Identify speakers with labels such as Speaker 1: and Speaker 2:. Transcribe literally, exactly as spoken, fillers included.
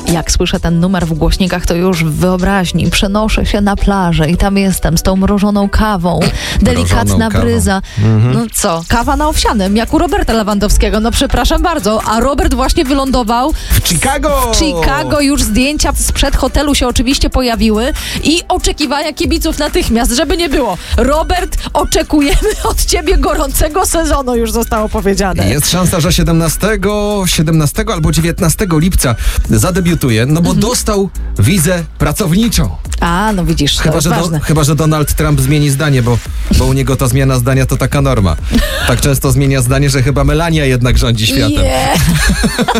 Speaker 1: Jak słyszę ten numer w głośnikach, to już w wyobraźni przenoszę się na plażę i tam jestem z tą mrożoną kawą, delikatna
Speaker 2: kawą.
Speaker 1: bryza.
Speaker 2: Mhm.
Speaker 1: No co? Kawa na owsianym, jak u Roberta Lewandowskiego. No przepraszam bardzo, a Robert właśnie wylądował
Speaker 2: W Chicago!
Speaker 1: w Chicago. Już zdjęcia sprzed hotelu się oczywiście pojawiły i oczekiwania kibiców natychmiast, żeby nie było. Robert, oczekujemy od ciebie gorącego sezonu, już zostało powiedziane.
Speaker 2: Jest szansa, że siedemnastego, siedemnastego albo dziewiętnastego lipca zadebiutuje, no bo
Speaker 1: Mhm.
Speaker 2: dostał wizę pracowniczą.
Speaker 1: A, no widzisz, to
Speaker 2: Chyba
Speaker 1: jest
Speaker 2: że, do,
Speaker 1: ważne.
Speaker 2: chyba, że Donald Trump zmieni zdanie, bo, bo u niego ta zmiana zdania to taka norma. Tak często zmienia zdanie, że chyba Melania jednak rządzi światem.
Speaker 1: Nie.